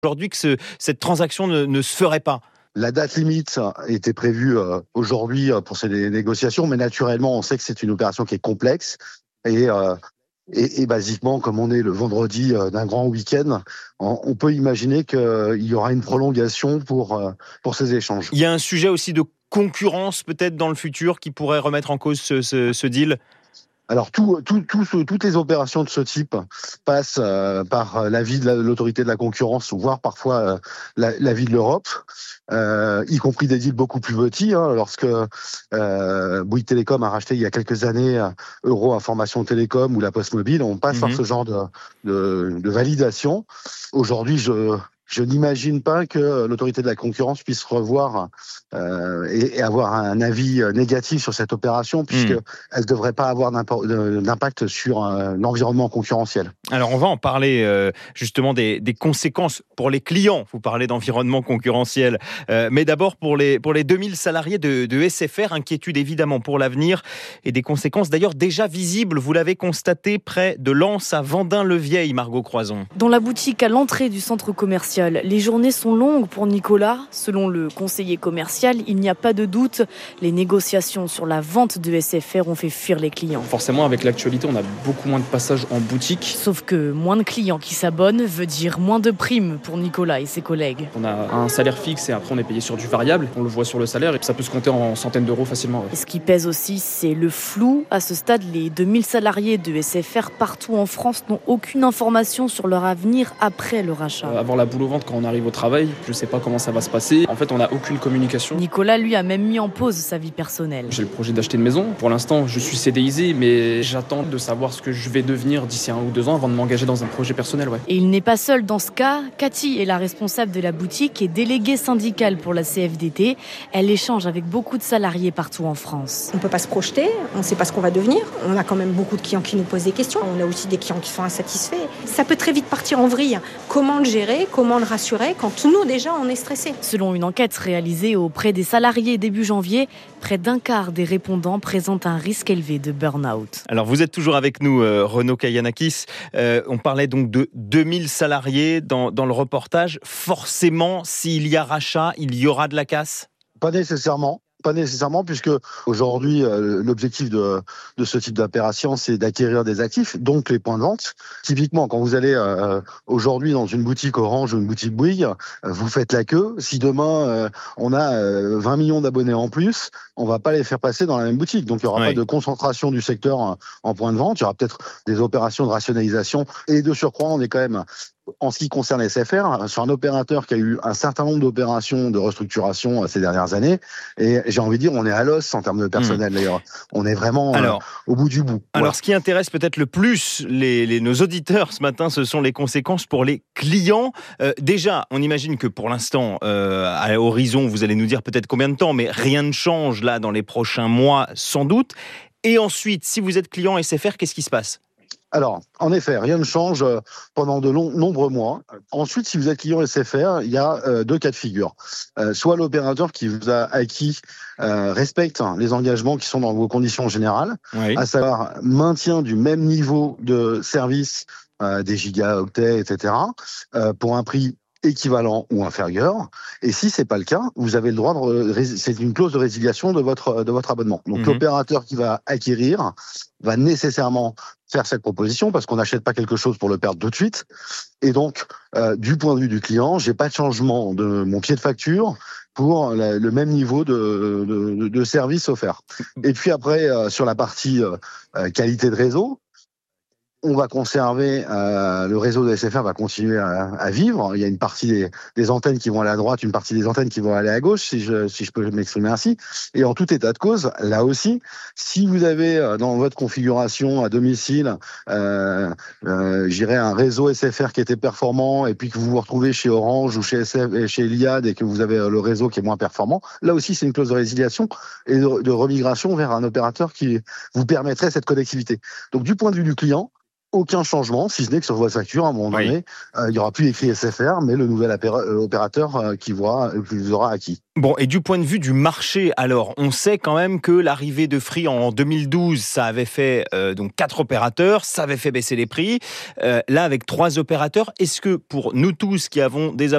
aujourd'hui que cette transaction ne se ferait pas? La date limite était prévue aujourd'hui pour ces négociations, mais naturellement, on sait que c'est une opération qui est complexe. Et basiquement, comme on est le vendredi d'un grand week-end, on peut imaginer qu'il y aura une prolongation pour ces échanges. Il y a un sujet aussi de concurrence peut-être dans le futur qui pourrait remettre en cause ce deal? Alors, toutes les opérations de ce type passent par l'avis de l'autorité de la concurrence, voire parfois l'avis de l'Europe, y compris des deals beaucoup plus petits. Lorsque Bouygues Télécom a racheté il y a quelques années Euro Information Télécom ou la Poste Mobile, on passe par ce genre de validation. Aujourd'hui, je n'imagine pas que l'autorité de la concurrence puisse revoir et avoir un avis négatif sur cette opération, puisqu'elle ne devrait pas avoir d'impact sur l'environnement concurrentiel. Alors on va en parler justement des conséquences pour les clients. Vous parlez d'environnement concurrentiel, mais d'abord pour les 2000 salariés de SFR, inquiétude évidemment pour l'avenir et des conséquences d'ailleurs déjà visibles. Vous l'avez constaté près de Lens à Vendin-le-Vieil, Margot Croison. Dans la boutique à l'entrée du centre commercial, les journées sont longues pour Nicolas. Selon le conseiller commercial, il n'y a pas de doute. Les négociations sur la vente de SFR ont fait fuir les clients. Forcément, avec l'actualité, on a beaucoup moins de passages en boutique. Sauf que moins de clients qui s'abonnent veut dire moins de primes pour Nicolas et ses collègues. On a un salaire fixe et après on est payé sur du variable. On le voit sur le salaire et ça peut se compter en centaines d'euros facilement. Ouais. Et ce qui pèse aussi, c'est le flou. À ce stade, les 2000 salariés de SFR partout en France n'ont aucune information sur leur avenir après le rachat. Avoir la boule au ventre quand on arrive au travail, je ne sais pas comment ça va se passer. En fait, on n'a aucune communication. Nicolas, lui, a même mis en pause sa vie personnelle. J'ai le projet d'acheter une maison. Pour l'instant, je suis CDIsé, mais j'attends de savoir ce que je vais devenir d'ici 1 ou 2 ans avant de m'engager dans un projet personnel. Ouais. Et il n'est pas seul dans ce cas. Cathy est la responsable de la boutique et déléguée syndicale pour la CFDT. Elle échange avec beaucoup de salariés partout en France. On ne peut pas se projeter, on ne sait pas ce qu'on va devenir. On a quand même beaucoup de clients qui nous posent des questions. On a aussi des clients qui sont insatisfaits. Ça peut très vite partir en vrille. Comment le gérer, comment le rassurer quand nous, déjà, on est stressés. Selon une enquête réalisée auprès des salariés début janvier, près d'un quart des répondants présentent un risque élevé de burn-out. Alors vous êtes toujours avec nous, Renaud Kayanakis. On parlait donc de 2000 salariés dans le reportage. Forcément, s'il y a rachat, il y aura de la casse ? Pas nécessairement, puisque aujourd'hui, l'objectif de ce type d'opération, c'est d'acquérir des actifs, donc les points de vente. Typiquement, quand vous allez aujourd'hui dans une boutique Orange ou une boutique Bouygues, vous faites la queue. Si demain, on a 20 millions d'abonnés en plus, on va pas les faire passer dans la même boutique. Donc, il y aura pas de concentration du secteur en points de vente. Il y aura peut-être des opérations de rationalisation. Et de surcroît, on est quand même... En ce qui concerne SFR, sur un opérateur qui a eu un certain nombre d'opérations de restructuration ces dernières années, et j'ai envie de dire, on est à l'os en termes de personnel d'ailleurs. On est vraiment au bout du bout. Alors, ce qui intéresse peut-être le plus nos auditeurs ce matin, ce sont les conséquences pour les clients. Déjà, on imagine que pour l'instant, à l'horizon, vous allez nous dire peut-être combien de temps, mais rien ne change là dans les prochains mois, sans doute. Et ensuite, si vous êtes client SFR, qu'est-ce qui se passe ? Alors, en effet, rien ne change pendant de nombreux mois. Ensuite, si vous êtes client SFR, il y a 2 cas de figure. Soit l'opérateur qui vous a acquis respecte les engagements qui sont dans vos conditions générales, à savoir maintien du même niveau de service des gigaoctets, etc., pour un prix équivalent ou inférieur. Et si c'est pas le cas, vous avez le droit c'est une clause de résiliation de votre abonnement. Donc l'opérateur qui va acquérir va nécessairement faire cette proposition parce qu'on n'achète pas quelque chose pour le perdre tout de suite. Et donc, du point de vue du client, j'ai pas de changement de mon pied de facture pour le même niveau de service offert. Et puis après, sur la partie qualité de réseau, on va conserver, le réseau de SFR va continuer à vivre. Il y a une partie des antennes qui vont aller à droite, une partie des antennes qui vont aller à gauche, si je peux m'exprimer ainsi. Et en tout état de cause, là aussi, si vous avez dans votre configuration à domicile, un réseau SFR qui était performant et puis que vous vous retrouvez chez Orange ou chez Iliad et que vous avez le réseau qui est moins performant, là aussi, c'est une clause de résiliation et de remigration vers un opérateur qui vous permettrait cette connectivité. Donc, du point de vue du client, aucun changement, si ce n'est que sur votre facture, à un moment donné, il n'y aura plus écrit SFR, mais le nouvel opérateur qui vous aura acquis. Bon, et du point de vue du marché, alors, on sait quand même que l'arrivée de Free en 2012, ça avait fait donc 4 opérateurs, ça avait fait baisser les prix. Là, avec 3 opérateurs, est-ce que pour nous tous qui avons des